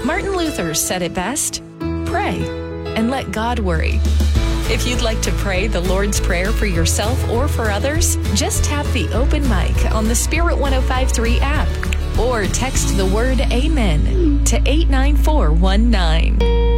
Martin Luther said it best: pray and let God worry. If you'd like to pray the Lord's Prayer for yourself or for others, just tap the open mic on the Spirit 105.3 app or text the word Amen to 89419.